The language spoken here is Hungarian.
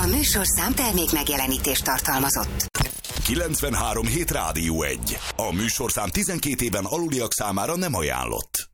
A műsorszám termék megjelenítést tartalmazott. 93 Hét Rádió 1. A műsorszám 12 éven aluliak számára nem ajánlott.